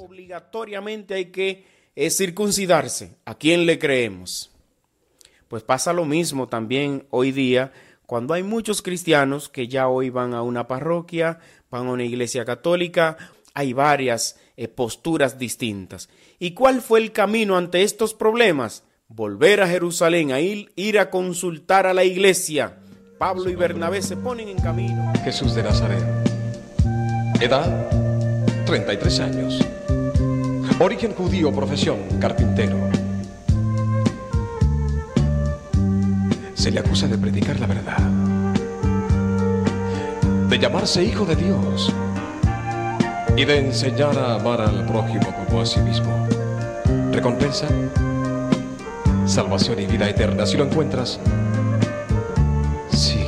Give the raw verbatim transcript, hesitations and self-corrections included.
obligatoriamente hay que eh, circuncidarse. ¿A quién le creemos? Pues pasa lo mismo también hoy día cuando hay muchos cristianos que ya hoy van a una parroquia, van a una iglesia católica, hay varias eh, posturas distintas. ¿Y cuál fue el camino ante estos problemas? Volver a Jerusalén, a ir, ir a consultar a la iglesia. Pablo y Bernabé se ponen en camino. Jesús de Nazaret. Edad, treinta y tres años. Origen judío, profesión, carpintero. Se le acusa de predicar la verdad, de llamarse hijo de Dios y de enseñar a amar al prójimo como a sí mismo. Recompensa, salvación y vida eterna. Si lo encuentras,